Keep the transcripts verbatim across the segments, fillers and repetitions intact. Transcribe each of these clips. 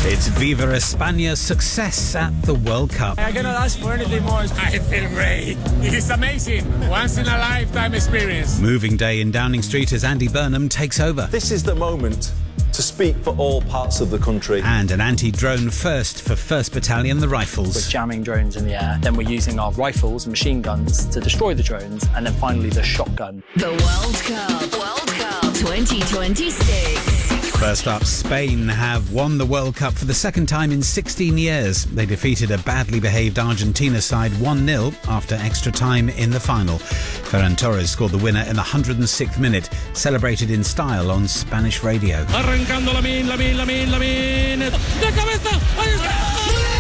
It's Viva España's success at the World Cup. I cannot ask for anything more. I feel great. It is amazing. Once in a lifetime experience. Moving day in Downing Street as Andy Burnham takes over. This is the moment to speak for all parts of the country. And an anti-drone first for first Battalion, the Rifles. We're jamming drones in the air, then we're using our rifles and machine guns to destroy the drones, and then finally the shotgun. The World Cup, World Cup twenty twenty-six. First up, Spain have won the World Cup for the second time in sixteen years. They defeated a badly behaved Argentina side one nil after extra time in the final. Ferran Torres scored the winner in the one hundred sixth minute, celebrated in style on Spanish radio. Arrancando Lamine, Lamine, Lamine, Lamine. De cabeza, ahí está.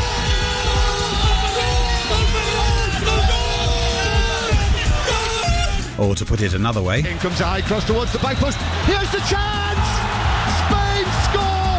Or to put it another way. In comes a high cross towards the back post. Here's the chance! Spain score!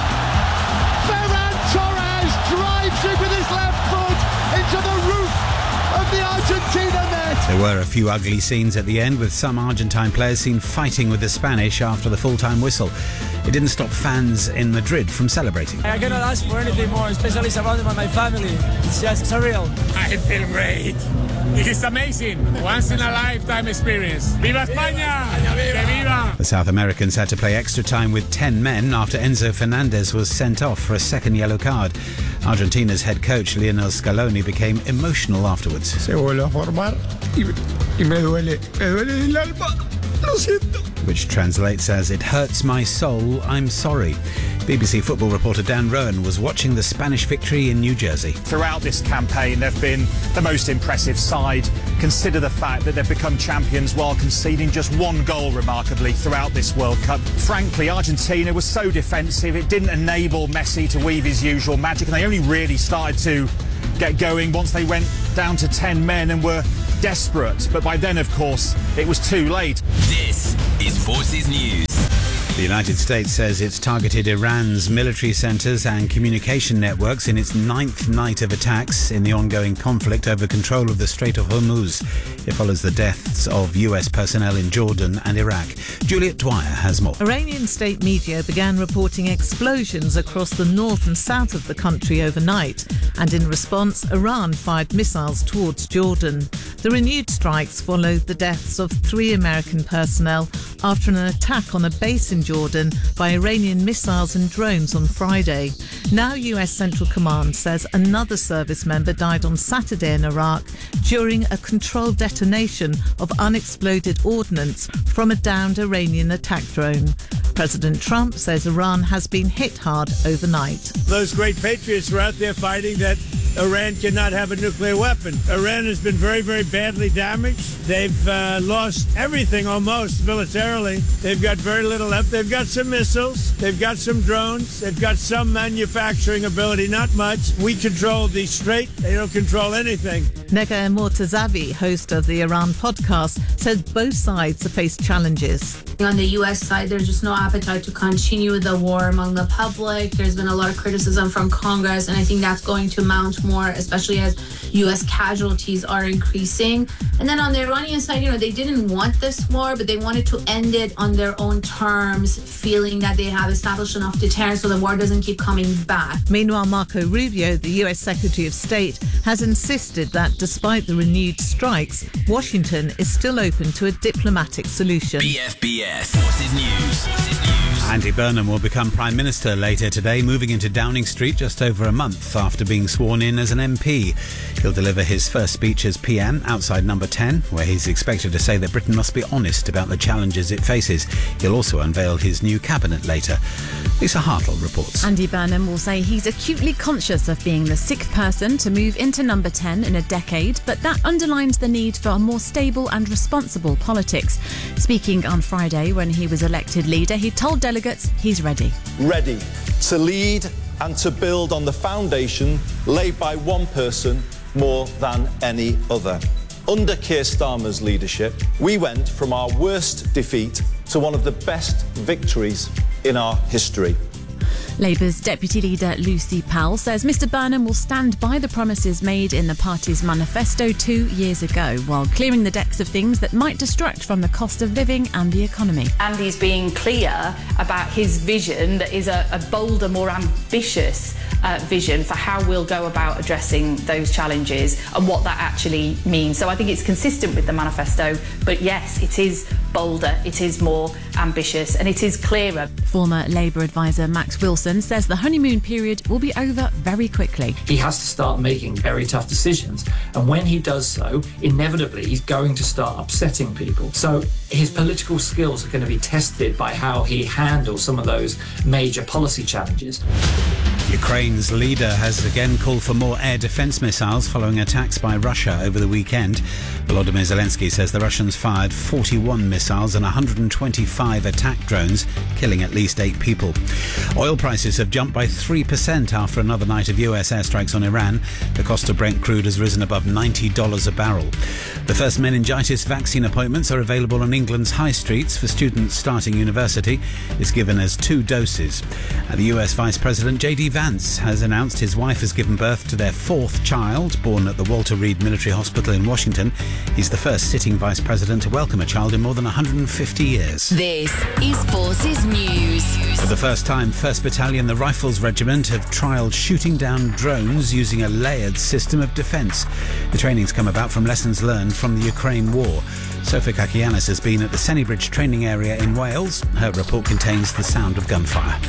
Ferran Torres drives it with his left foot into the roof of the Argentina net. There were a few ugly scenes at the end, with some Argentine players seen fighting with the Spanish after the full-time whistle. It didn't stop fans in Madrid from celebrating. I cannot ask for anything more, especially surrounded by my family. It's just surreal. I feel great. It is amazing. Once in a lifetime experience. Viva España! Que viva! The South Americans had to play extra time with ten men after Enzo Fernandez was sent off for a second yellow card. Argentina's head coach Lionel Scaloni became emotional afterwards. Se vuelve a formar y, y me duele, me duele el alma. Lo siento. Which translates as, "It hurts my soul, I'm sorry." B B C football reporter Dan Rowan was watching the Spanish victory in New Jersey. Throughout this campaign, they've been the most impressive side. Consider the fact that they've become champions while conceding just one goal, remarkably, throughout this World Cup. Frankly, Argentina was so defensive, it didn't enable Messi to weave his usual magic, and they only really started to get going once they went down to ten men and were desperate. But by then, of course, it was too late. This is Forces News. The United States says it's targeted Iran's military centres and communication networks in its ninth night of attacks in the ongoing conflict over control of the Strait of Hormuz. It follows the deaths of U S personnel in Jordan and Iraq. Juliet Dwyer has more. Iranian state media began reporting explosions across the north and south of the country overnight, and in response, Iran fired missiles towards Jordan. The renewed strikes followed the deaths of three American personnel after an attack on a base in Jordan by Iranian missiles and drones on Friday. Now U S Central Command says another service member died on Saturday in Iraq during a controlled detonation of unexploded ordnance from a downed Iranian attack drone. President Trump says Iran has been hit hard overnight. Those great patriots were out there fighting that Iran cannot have a nuclear weapon. Iran has been very, very badly damaged. They've uh, lost everything almost militarily. They've got very little left. They've got some missiles. They've got some drones. They've got some manufacturing ability, not much. We control the strait. They don't control anything. Nega Mortazavi, host of the Iran podcast, said both sides have faced challenges. On the U S side, there's just no appetite to continue the war among the public. There's been a lot of criticism from Congress, and I think that's going to mount more, especially as U S casualties are increasing. And then on the Iranian side, you know, they didn't want this war, but they wanted to end it on their own terms, feeling that they have established enough deterrence so the war doesn't keep coming back. Meanwhile, Marco Rubio, the U S Secretary of State, has insisted that despite the renewed strikes, Washington is still open to a diplomatic solution. B F B S Forces News. Forces News. Andy Burnham will become Prime Minister later today, moving into Downing Street just over a month after being sworn in as an M P. He'll deliver his first speech as P M outside Number ten, where he's expected to say that Britain must be honest about the challenges it faces. He'll also unveil his new cabinet later. Lisa Hartle reports. Andy Burnham will say he's acutely conscious of being the sixth person to move into Number ten in a decade, but that underlines the need for a more stable and responsible politics. Speaking on Friday when he was elected leader, he told delegates he's ready. Ready to lead and to build on the foundation laid by one person more than any other. Under Keir Starmer's leadership, we went from our worst defeat to one of the best victories in our history. Labour's Deputy Leader Lucy Powell says Mr Burnham will stand by the promises made in the party's manifesto two years ago, while clearing the decks of things that might distract from the cost of living and the economy. Andy's being clear about his vision that is a, a bolder, more ambitious uh, vision for how we'll go about addressing those challenges and what that actually means. So I think it's consistent with the manifesto, but yes, it is bolder, it is more ambitious, and it is clearer. Former Labour advisor Max Wilson says the honeymoon period will be over very quickly. He has to start making very tough decisions, and when he does so, inevitably he's going to start upsetting people. So his political skills are going to be tested by how he handles some of those major policy challenges. Ukraine's leader has again called for more air defence missiles following attacks by Russia over the weekend. Volodymyr Zelensky says the Russians fired forty-one missiles and one hundred twenty-five attack drones, killing at least eight people. Oil prices have jumped by three percent after another night of U S airstrikes on Iran. The cost of Brent crude has risen above ninety dollars a barrel. The first meningitis vaccine appointments are available on England's high streets for students starting university. It's given as two doses. And the U S Vice President J D Vance has announced his wife has given birth to their fourth child, born at the Walter Reed Military Hospital in Washington. He's the first sitting vice president to welcome a child in more than one hundred fifty years. This is Forces News. For the first time, first Battalion, the Rifles Regiment, have trialled shooting down drones using a layered system of defence. The training's come about from lessons learned from the Ukraine war. Sophie Kakianis has been at the Sennybridge training area in Wales. Her report contains the sound of gunfire.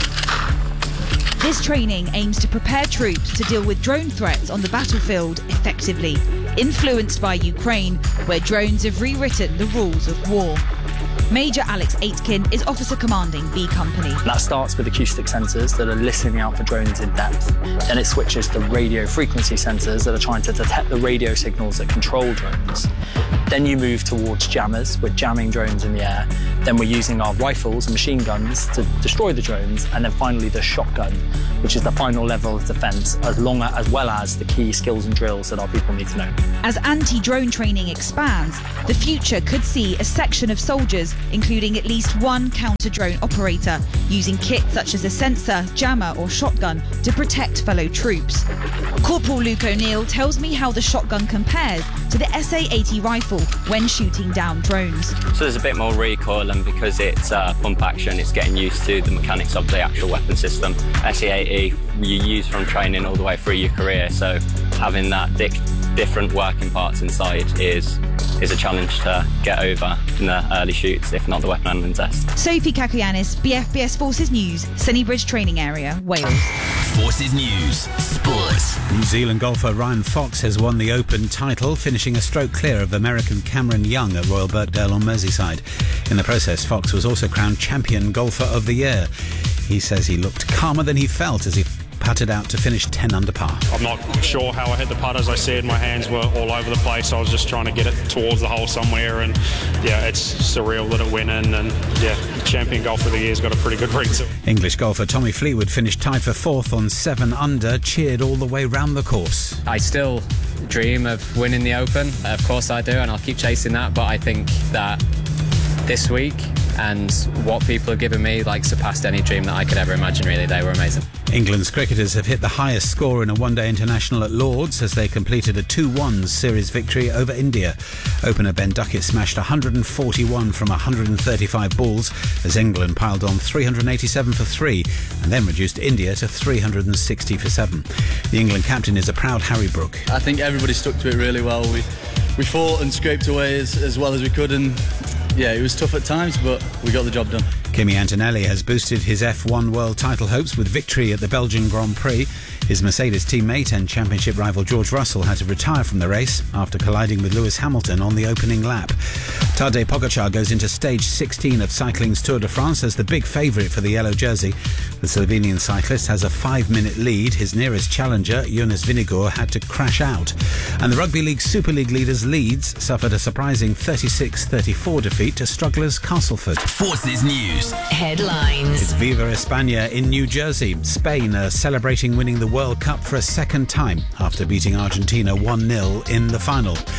This training aims to prepare troops to deal with drone threats on the battlefield effectively, influenced by Ukraine, where drones have rewritten the rules of war. Major Alex Aitken is officer commanding B Company. That starts with acoustic sensors that are listening out for drones in depth. Then it switches to radio frequency sensors that are trying to detect the radio signals that control drones. Then you move towards jammers. We're jamming drones in the air. Then we're using our rifles and machine guns to destroy the drones. And then finally the shotgun, which is the final level of defence, as long as, as well as the key skills and drills that our people need to know. As anti-drone training expands, the future could see a section of soldiers, including at least one counter-drone operator, using kit such as a sensor, jammer or shotgun to protect fellow troops. Corporal Luke O'Neill tells me how the shotgun compares to the S A eighty rifle when shooting down drones. So there's a bit more recoil, and because it's uh, pump action, it's getting used to the mechanics of the actual weapon system. S A eighty you use from training all the way through your career, so having that di- different working parts inside is is a challenge to get over in the early shoots, if not the weapon handling test. Sophie Kakianis, B F B S Forces News, Sennybridge Training Area, Wales. Forces News, Sports. New Zealand golfer Ryan Fox has won the Open title, finishing a stroke clear of American Cameron Young at Royal Birkdale on Merseyside. In the process, Fox was also crowned Champion Golfer of the Year. He says he looked calmer than he felt as he putted out to finish ten under par. I'm not sure how I hit the putt. As I said, my hands were all over the place. I was just trying to get it towards the hole somewhere, and yeah, it's surreal that it went in, and yeah, Champion Golfer of the Year's got a pretty good ring to it. English golfer Tommy Fleetwood finished tied for fourth on seven under, cheered all the way round the course. I still dream of winning the Open. Of course I do, and I'll keep chasing that, but I think that this week and what people have given me like surpassed any dream that I could ever imagine. Really, they were amazing. England's cricketers have hit the highest score in a one-day international at Lords as they completed a two one series victory over India. Opener Ben Duckett smashed one hundred forty-one from one hundred thirty-five balls as England piled on three hundred eighty-seven for three and then reduced India to three hundred sixty for seven. The England captain is a proud Harry Brook. I think everybody stuck to it really well. We we fought and scraped away as, as well as we could, and yeah, it was tough at times, but we got the job done. Kimi Antonelli has boosted his F one world title hopes with victory at the Belgian Grand Prix. His Mercedes teammate and championship rival George Russell had to retire from the race after colliding with Lewis Hamilton on the opening lap. Tadej Pogacar goes into stage sixteen of cycling's Tour de France as the big favourite for the yellow jersey. The Slovenian cyclist has a five-minute lead. His nearest challenger, Jonas Vingegaard, had to crash out. And the Rugby League Super League leaders Leeds suffered a surprising thirty-six thirty-four defeat to strugglers Castleford. Forces News. Headlines. It's Viva España in New Jersey. Spain are celebrating winning the World Cup for a second time after beating Argentina one nil in the final.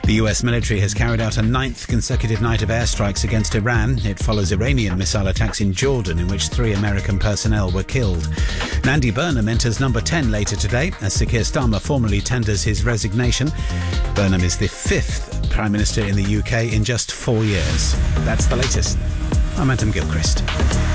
The U S military has carried out a ninth consecutive night of airstrikes against Iran. It follows Iranian missile attacks in Jordan, in which three American personnel were killed. Nandi Burnham enters number ten later today as Sir Keir Starmer formally tenders his resignation. Burnham is the fifth Prime Minister in the U K in just four years. That's the latest. I'm Adam Gilchrist.